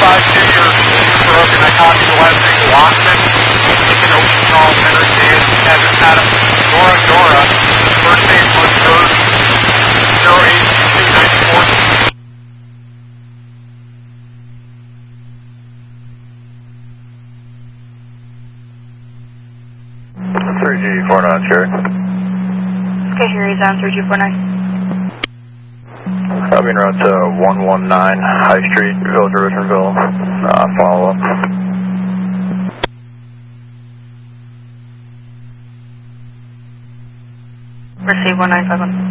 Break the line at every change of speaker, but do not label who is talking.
5-2, you're broken. I copy the last name, Lockman. Lincoln Ocean Call, Interstate, Kevin Adam, Dora, first name was 082294.
3G49, sure.
Okay, here he's on 3G49.
I'll be en route to 119 High Street, Village of Richardville. Follow up.
Receive 1951.